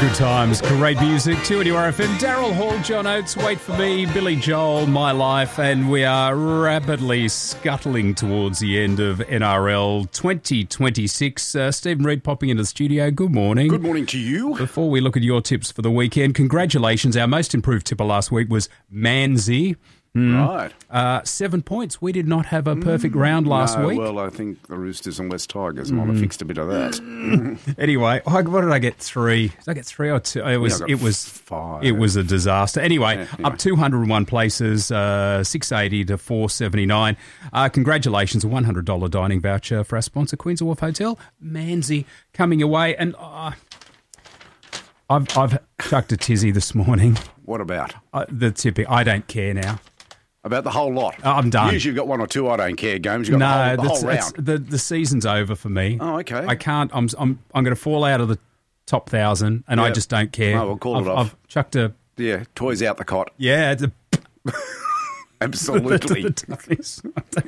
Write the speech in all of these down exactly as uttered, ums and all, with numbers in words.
Good times, great music, two R F M. Daryl Hall, John Oates, Wait For Me, Billy Joel, My Life, and we are rapidly scuttling towards the end of N R L twenty twenty-six. Uh, Stephen Reid popping into the studio. Good morning. Good morning to you. Before we look at your tips for the weekend, congratulations. Our most improved tipper last week was Manzi. Mm. Right. Uh, seven points. We did not have a perfect mm. round last no, week. Well, I think the Roosters and West Tigers might have fixed a bit of that. Anyway, I, what did I get? Three? Did I get three or two? It was. Yeah, it was five. It was a disaster. Anyway, Yeah, anyway. up two hundred one places, uh, six eighty to four seventy nine. Uh, congratulations! A one hundred dollar dining voucher for our sponsor, Queen's Wharf Hotel. Manzi coming away, and uh, I've I've chucked a tizzy this morning. What about? Uh, the tipping. I don't care now. About the whole lot? I'm done. Usually you've got one or two I don't care games. You've got No, the whole, the that's, whole that's, round. the the season's over for me. Oh, okay. I can't. I'm I'm I'm going to fall out of the top thousand, and I Yeah. just don't care. Oh, we'll call I've, it off. I've chucked a Yeah, toys out the cot. yeah. It's a, Absolutely. the dummies.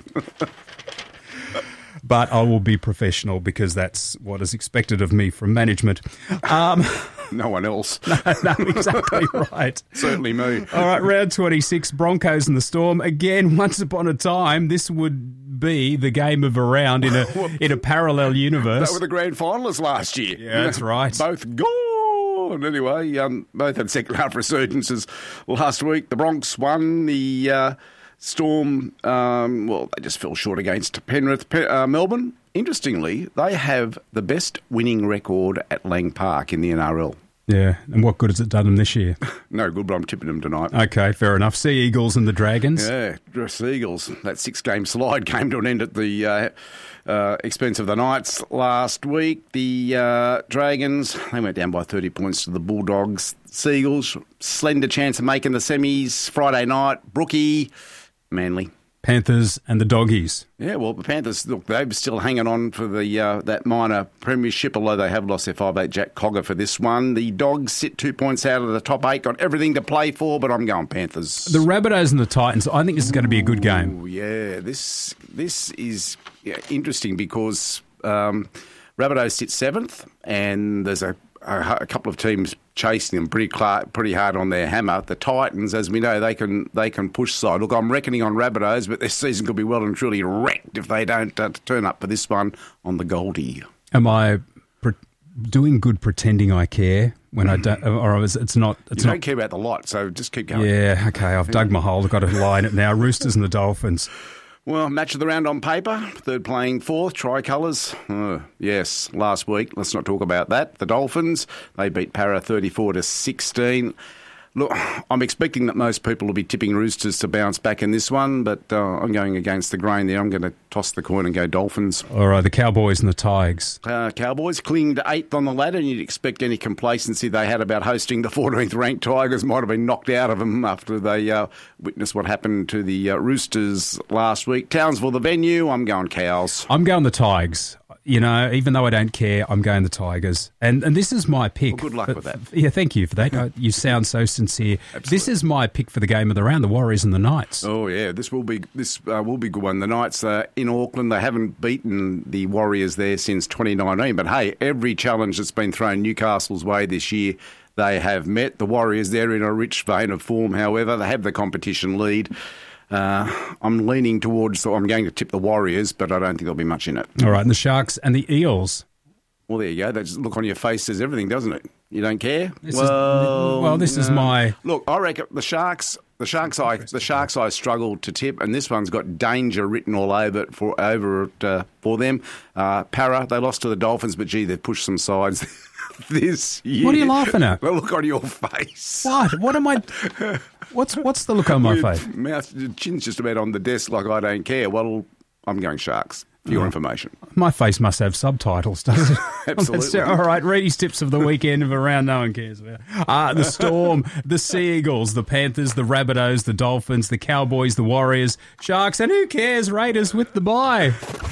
But I will be professional because that's what is expected of me from management. Um, No one else. no, exactly right. Certainly me. All right, round twenty-six, Broncos and the Storm. Again, once upon a time, this would be the game of a round in a in a parallel universe. They were the grand finalists last year. Yeah, that's right. Both gone. Anyway, um, both had second half resurgences last week. The Bronx won. The uh, Storm, um, well, they just fell short against Penrith. Pe- uh, Melbourne, interestingly, they have the best winning record at Lang Park in the N R L. Yeah, and what good has it done them this year? No good, but I'm tipping them tonight. Okay, fair enough. Sea Eagles and the Dragons. Yeah, Sea Eagles. That six-game slide came to an end at the uh, uh, expense of the Knights last week. The uh, Dragons, they went down by thirty points to the Bulldogs. Sea Eagles, slender chance of making the semis Friday night. Brookie, Manly. Panthers and the Doggies. Yeah, well, the Panthers, look, they're still hanging on for the uh, that minor premiership, although they have lost their five eight Jack Cogger for this one. The Dogs sit two points out of the top eight, got everything to play for, but I'm going Panthers. The Rabbitohs and the Titans, I think this is going to be a good game. Oh, yeah, this this is yeah, interesting because um, Rabbitohs sit seventh, and there's a, a, a couple of teams chasing them pretty cl- pretty hard on their hammer. The Titans, as we know, they can they can push side. Look, I'm reckoning on Rabbitohs, but their season could be well and truly wrecked if they don't uh, turn up for this one on the Goldie. Am I pre- doing good pretending I care when I don't, or is it's not? It's you not. don't care about the lot, so just keep going. Yeah, okay. I've dug my hole. I've got to lie in it now. Roosters and the Dolphins. Well, match of the round on paper, third playing fourth, tricolours. Oh, yes, last week, let's not talk about that. The Dolphins, they beat Para thirty-four to sixteen. Look, I'm expecting that most people will be tipping Roosters to bounce back in this one, but uh, I'm going against the grain there. I'm going to toss the coin and go Dolphins. All right, the Cowboys and the Tigers. Uh, Cowboys clinging to eighth on the ladder, and you'd expect any complacency they had about hosting the fourteenth ranked Tigers might have been knocked out of them after they uh, witnessed what happened to the uh, Roosters last week. Townsville, the venue, I'm going Cows. I'm going the Tigers. You know, even though I don't care, I'm going the Tigers. And and this is my pick. Well, good luck for, with that. Yeah, thank you for that. Uh, you sound so sincere. This is my pick for the game of the round, the Warriors and the Knights. Oh yeah, this will be this uh, will be a good one. The Knights uh, in Auckland, they haven't beaten the Warriors there since twenty nineteen. But hey, every challenge that's been thrown Newcastle's way this year, they have met. The Warriors, they're in a rich vein of form. However, they have the competition lead. Uh, I'm leaning towards, so I'm going to tip the Warriors, but I don't think there'll be much in it. All right, and the Sharks and the Eels. Well, there you go. That look on your face says everything, doesn't it? You don't care? This well, is, well, this is my... Look, I reckon the Sharks, the Sharks, I, the Sharks, I struggled to tip, and this one's got danger written all over it for over it uh, for them. Uh, Para, they lost to the Dolphins, but gee, they've pushed some sides this year. What are you laughing at? The look on your face. What? What am I... What's what's the look on my Your face? Mouth, your chin's just about on the desk like I don't care. Well, I'm going Sharks. For your information. My face must have subtitles, does it? Absolutely. All right, Reedy's tips of the weekend of a round no one cares about. Uh, the Storm, the Sea Eagles, the Panthers, the Rabbitohs, the Dolphins, the Cowboys, the Warriors, Sharks, and who cares, Raiders with the bye.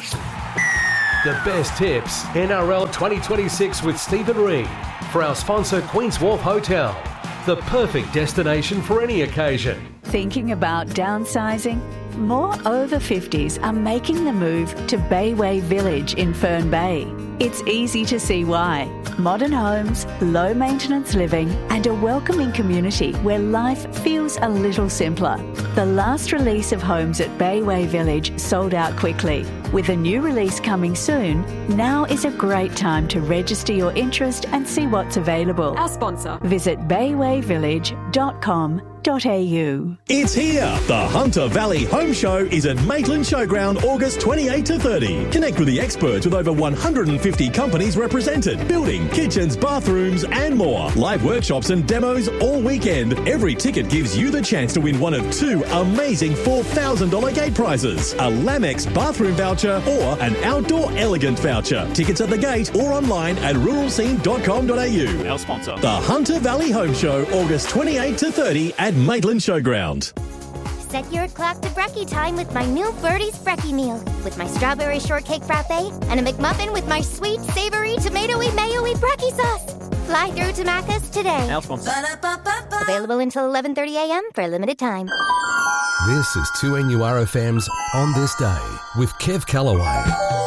The best tips, N R L twenty twenty-six with Stephen Reid. For our sponsor, Queen's Wharf Hotel. The perfect destination for any occasion. Thinking about downsizing? More over fifties are making the move to Bayway Village in Fern Bay. It's easy to see why. Modern homes, low maintenance living, and a welcoming community where life feels a little simpler. The last release of homes at Bayway Village sold out quickly. With a new release coming soon, now is a great time to register your interest and see what's available. Our sponsor. Visit bayway village dot com dot a u. It's here. The Hunter Valley Home Show is at Maitland Showground August twenty-eighth to thirtieth. Connect with the experts with over one hundred fifty companies represented. Building, kitchens, bathrooms and more. Live workshops and demos all weekend. Every ticket gives you the chance to win one of two amazing four thousand dollars gate prizes. A Lamex bathroom voucher or an outdoor elegant voucher. Tickets at the gate or online at rural scene dot com dot a u. Our sponsor. The Hunter Valley Home Show August twenty-eighth to thirtieth at Maitland Showground. Set your clock to brekkie time with my new Birdie's Brekkie meal. With my strawberry shortcake frappe and a McMuffin with my sweet, savory, tomatoey, mayo-y brekkie sauce. Fly through to Macca's today. Our sponsor. Available until eleven thirty a.m. for a limited time. This is two N U R F M's On This Day with Kev Callaway.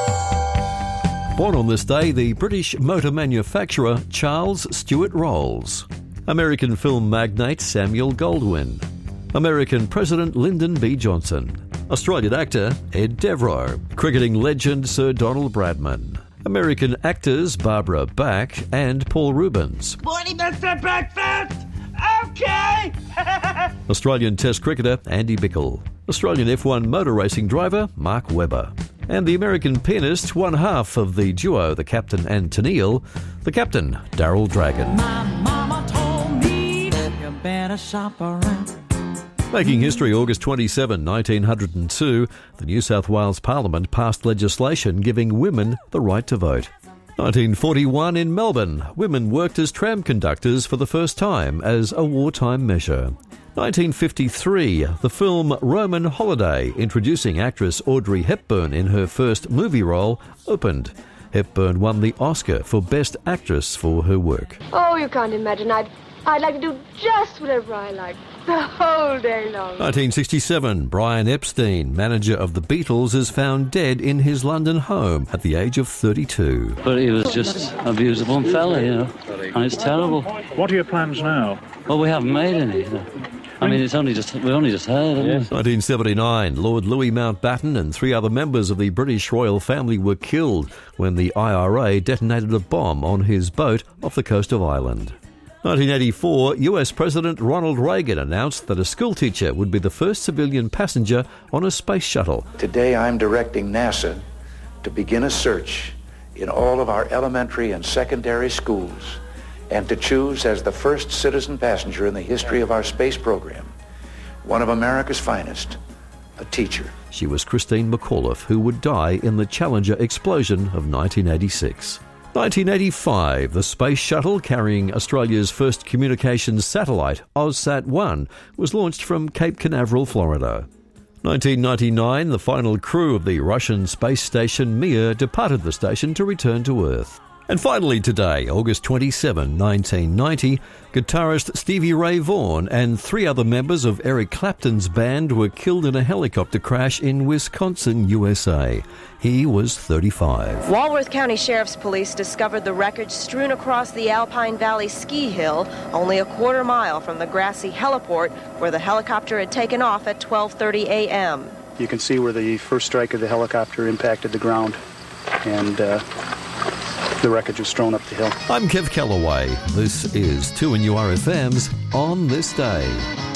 Born on this day, the British motor manufacturer Charles Stuart Rolls. American film magnate Samuel Goldwyn. American President Lyndon B. Johnson. Australian actor Ed Devereaux. Cricketing legend Sir Donald Bradman. American actors Barbara Bach and Paul Rubens. Morning, Mister Breakfast! Okay! Australian Test cricketer Andy Bickle. Australian F one motor racing driver Mark Webber. And the American pianist, one half of the duo, the Captain and Tennille, the Captain, Darryl Dragon. My mama told me you better shop around. Making history, August twenty-seventh, nineteen oh two, the New South Wales Parliament passed legislation giving women the right to vote. nineteen forty-one in Melbourne, women worked as tram conductors for the first time as a wartime measure. nineteen fifty-three, the film Roman Holiday, introducing actress Audrey Hepburn in her first movie role, opened. Hepburn won the Oscar for Best Actress for her work. Oh, you can't imagine. I'd, I'd like to do just whatever I like, the whole day long. nineteen sixty-seven, Brian Epstein, manager of the Beatles, is found dead in his London home at the age of thirty-two. But he was just a beautiful fella, you know, and it's terrible. What are your plans now? Well, we haven't made any. You know. I mean, it's only just we only just heard, haven't we? nineteen seventy-nine, Lord Louis Mountbatten and three other members of the British royal family were killed when the I R A detonated a bomb on his boat off the coast of Ireland. nineteen eighty-four, U S President Ronald Reagan announced that a schoolteacher would be the first civilian passenger on a space shuttle. Today I'm directing NASA to begin a search in all of our elementary and secondary schools and to choose as the first citizen passenger in the history of our space program, one of America's finest, a teacher. She was Christine McAuliffe, who would die in the Challenger explosion of nineteen eighty-six. nineteen eighty-five, the space shuttle carrying Australia's first communications satellite, AusSat one, was launched from Cape Canaveral, Florida. nineteen ninety-nine, the final crew of the Russian space station Mir departed the station to return to Earth. And finally today, August twenty-seventh, nineteen ninety, guitarist Stevie Ray Vaughan and three other members of Eric Clapton's band were killed in a helicopter crash in Wisconsin, U S A. He was thirty-five. Walworth County Sheriff's Police discovered the wreckage strewn across the Alpine Valley ski hill, only a quarter mile from the grassy heliport where the helicopter had taken off at twelve thirty a.m. You can see where the first strike of the helicopter impacted the ground, and uh, the wreckage was strewn up the hill. I'm Kev Callaway. This is two N U R F M's On This Day.